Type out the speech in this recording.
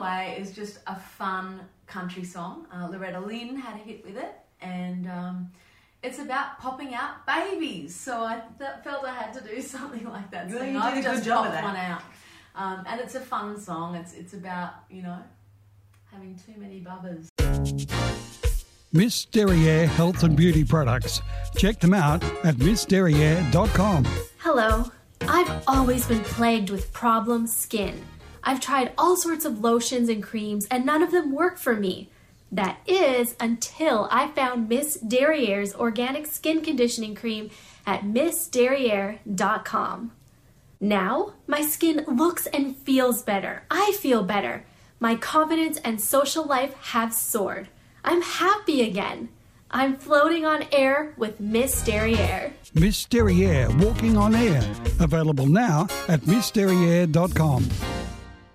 Away is just a fun country song. Loretta Lynn had a hit with it, and it's about popping out babies. So I felt I had to do something like that. Well, So you did I've a good just job of popped that. one out. And it's a fun song. It's about, having too many bubbers. Miss Derriere Health and Beauty Products. Check them out at missderriere.com. Hello. I've always been plagued with problem skin. I've tried all sorts of lotions and creams and none of them work for me. That is until I found Miss Derriere's organic skin conditioning cream at missderriere.com. Now, my skin looks and feels better. I feel better. My confidence and social life have soared. I'm happy again. I'm floating on air with Miss Derriere. Miss Derriere Walking on Air. Available now at missderriere.com.